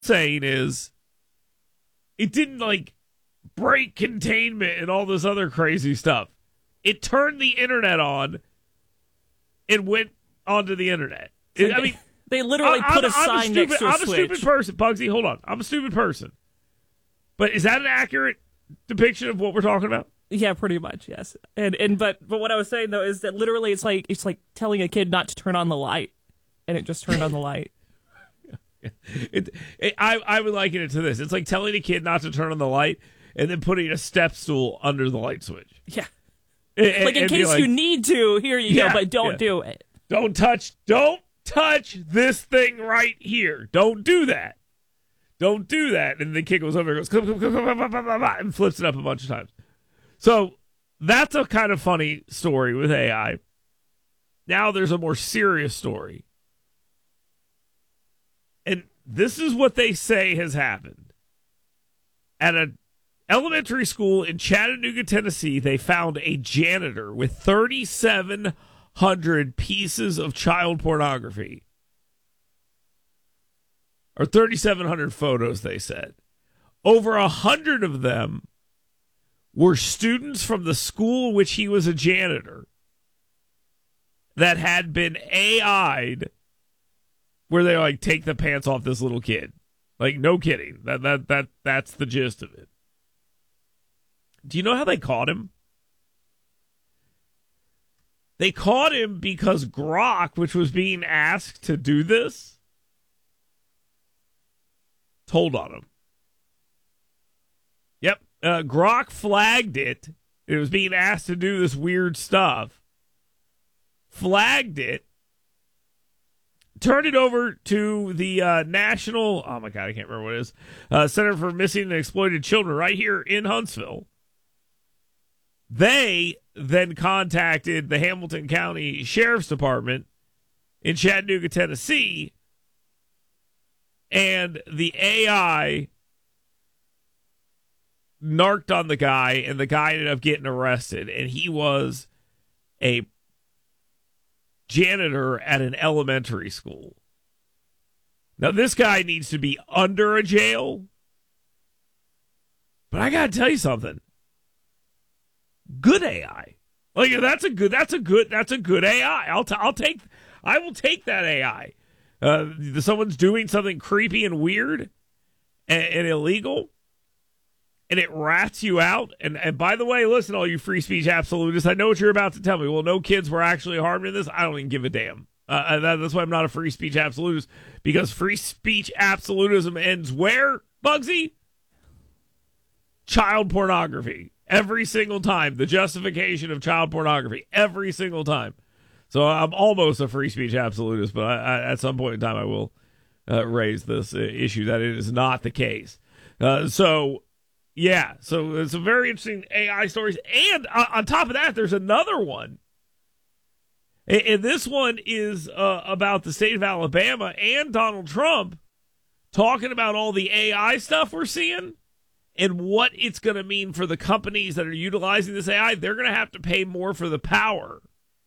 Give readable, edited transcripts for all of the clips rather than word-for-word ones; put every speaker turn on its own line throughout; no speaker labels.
saying is it didn't like break containment and all this other crazy stuff. It turned the internet on and went onto the internet. I mean,
they literally put a sign next to a switch.
I'm a stupid person, Bugsy. Hold on. I'm a stupid person. But is that an accurate depiction of what we're talking about?
Yeah, pretty much, yes. But what I was saying though is that literally it's like telling a kid not to turn on the light, and it just turned on the light.
I would liken it to this. It's like telling a kid not to turn on the light and then putting a step stool under the light switch.
Yeah. In case you need to, here you go, but don't do it.
Don't touch this thing right here. Don't do that. Don't do that. And the kid goes over and goes, and flips it up a bunch of times. So that's a kind of funny story with AI. Now there's a more serious story. And this is what they say has happened. At an elementary school in Chattanooga, Tennessee, they found a janitor with 3,700 pieces of child pornography. Or 3,700 photos, they said. Over 100 of them were students from the school in which he was a janitor that had been AI'd, where they like take the pants off this little kid. Like, no kidding. That's the gist of it. Do you know how they caught him? They caught him because Grok, which was being asked to do this, told on him. Yep. Grok flagged it. It was being asked to do this weird stuff. Flagged it. Turned it over to the National, oh my God, I can't remember what it is, Center for Missing and Exploited Children right here in Huntsville. They then contacted the Hamilton County Sheriff's Department in Chattanooga, Tennessee, and the AI narked on the guy, and the guy ended up getting arrested, and he was a janitor at an elementary school. Now, this guy needs to be under a jail, but I gotta tell you something. Good AI, like that's a good AI. I will take that AI. Someone's doing something creepy and weird and illegal, and it rats you out. And by the way, listen, all you free speech absolutists, I know what you're about to tell me. Well, no kids were actually harmed in this. I don't even give a damn. That's why I'm not a free speech absolutist, because free speech absolutism ends where, Bugsy? Child pornography. Every single time. The justification of child pornography. Every single time. So I'm almost a free speech absolutist, but I at some point in time I will raise this issue that it is not the case. So it's a very interesting AI stories. And on top of that, there's another one. And this one is about the state of Alabama and Donald Trump talking about all the AI stuff we're seeing and what it's going to mean for the companies that are utilizing this AI. They're going to have to pay more for the power.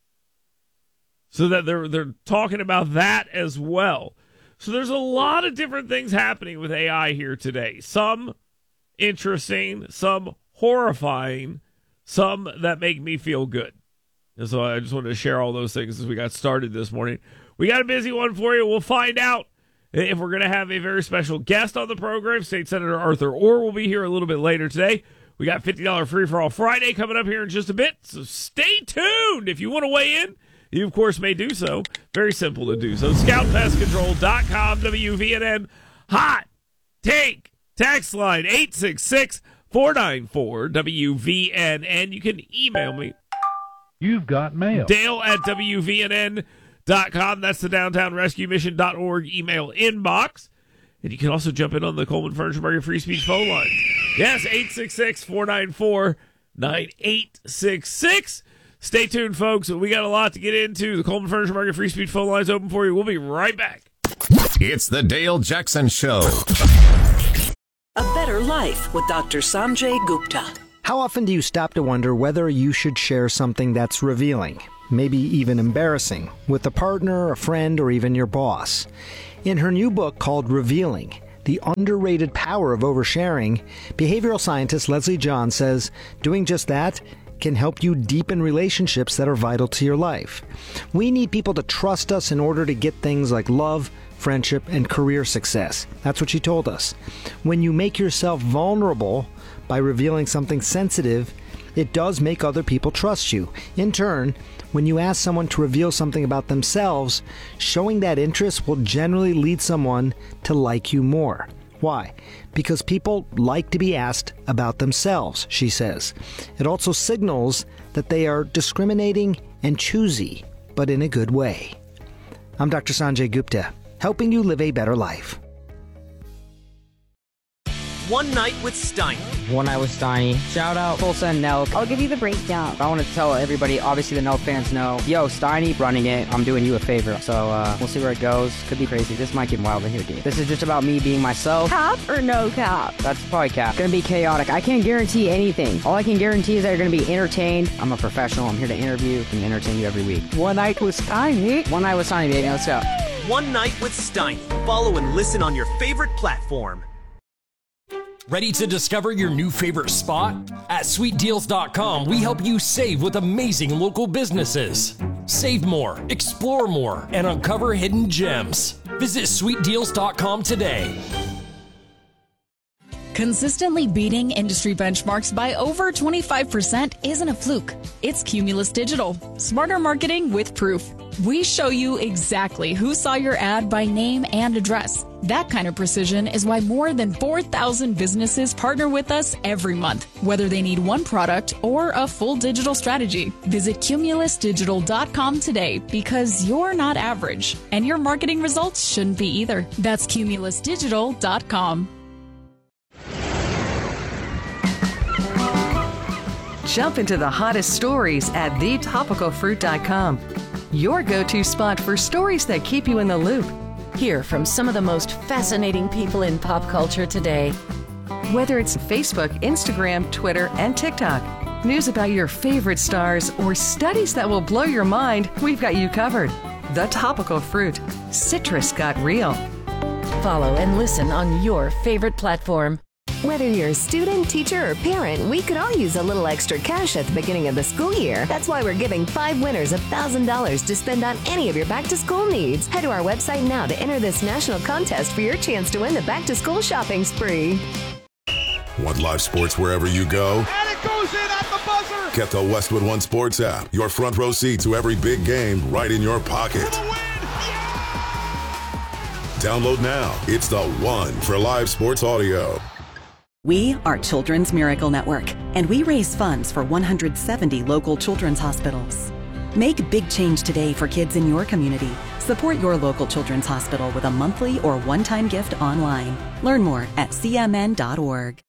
So that they're talking about that as well. So there's a lot of different things happening with AI here today. Some interesting, some horrifying, some that make me feel good. And so I just wanted to share all those things as we got started this morning. We got a busy one for you. We'll find out if we're going to have a very special guest on the program. State Senator Arthur Orr will be here a little bit later today. We got $50 Free for All Friday coming up here in just a bit. So stay tuned. If you want to weigh in, you, of course, may do so. Very simple to do so. ScoutPestControl.com, WVNN, Hot Take, text line 866-494-WVNN. You can email me.
You've got mail.
Dale at WVNN.com. That's the DowntownRescueMission.org email inbox. And you can also jump in on the Coleman Furniture Market Free Speech phone line. Yes, 866-494-9866. Stay tuned, folks. We got a lot to get into. The Coleman Furniture Market Free Speech phone line is open for you. We'll be right back.
It's the Dale Jackson Show.
A Better Life with Dr. Sanjay Gupta.
How often do you stop to wonder whether you should share something that's revealing, maybe even embarrassing, with a partner, a friend, or even your boss? In her new book called Revealing, the underrated power of oversharing, behavioral scientist Leslie John says doing just that can help you deepen relationships that are vital to your life. We need people to trust us in order to get things like love, friendship, and career success. That's what she told us. When you make yourself vulnerable by revealing something sensitive, it does make other people trust you. In turn, when you ask someone to reveal something about themselves, showing that interest will generally lead someone to like you more. Why? Because people like to be asked about themselves, she says. It also signals that they are discriminating and choosy, but in a good way. I'm Dr. Sanjay Gupta, helping you live a better life.
One Night with Steiny.
One Night with Steiny. Shout out Full Send Nelk.
I'll give you the breakdown.
I want to tell everybody, obviously the Nelk fans know, yo, Steiny running it, I'm doing you a favor. So we'll see where it goes. Could be crazy. This might get wild in here, dude. This is just about me being myself.
Cap or no cap?
That's probably cap. Gonna be chaotic. I can't guarantee anything. All I can guarantee is that you're gonna be entertained. I'm a professional. I'm here to interview and entertain you every week.
One Night with Steiny.
One Night with Steiny, baby. Let's go.
One Night with Steiny. Follow and listen on your favorite platform.
Ready to discover your new favorite spot? At sweetdeals.com, we help you save with amazing local businesses. Save more, explore more, and uncover hidden gems. Visit sweetdeals.com today.
Consistently beating industry benchmarks by over 25% isn't a fluke. It's Cumulus Digital. Smarter marketing with proof. We show you exactly who saw your ad by name and address. That kind of precision is why more than 4,000 businesses partner with us every month, whether they need one product or a full digital strategy. Visit cumulusdigital.com today because you're not average, and your marketing results shouldn't be either. That's cumulusdigital.com.
Jump into the hottest stories at thetopicalfruit.com. Your go-to spot for stories that keep you in the loop.
Hear from some of the most fascinating people in pop culture today.
Whether it's Facebook, Instagram, Twitter, and TikTok, news about your favorite stars, or studies that will blow your mind, we've got you covered. The Topical Fruit. Citrus got real.
Follow and listen on your favorite platform.
Whether you're a student, teacher, or parent, we could all use a little extra cash at the beginning of the school year. That's why we're giving 5 winners $1,000 to spend on any of your back-to-school needs. Head to our website now to enter this national contest for your chance to win the back-to-school shopping spree.
Want live sports wherever you go?
And it goes in at the buzzer!
Get the Westwood One Sports app. Your front row seat to every big game right in your pocket. Download now. It's the one for live sports audio.
We are Children's Miracle Network, and we raise funds for 170 local children's hospitals. Make big change today for kids in your community. Support your local children's hospital with a monthly or one-time gift online. Learn more at cmn.org.